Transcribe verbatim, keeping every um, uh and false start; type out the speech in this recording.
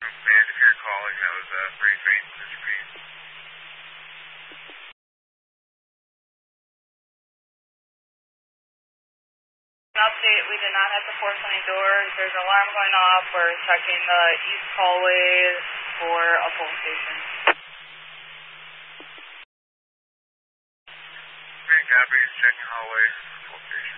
And if you're calling, that was uh, pretty faint. Update, we did not have the force any doors. There's an alarm going off. We're checking the east hallways for a pull station. Green copy, checking hallways, pull station.